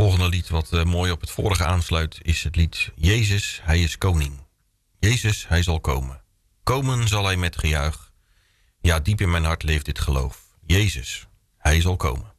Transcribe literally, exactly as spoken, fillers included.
volgende lied wat uh, mooi op het vorige aansluit is het lied Jezus, hij is koning. Jezus, hij zal komen. Komen zal hij met gejuich. Ja, diep in mijn hart leeft dit geloof. Jezus, hij zal komen.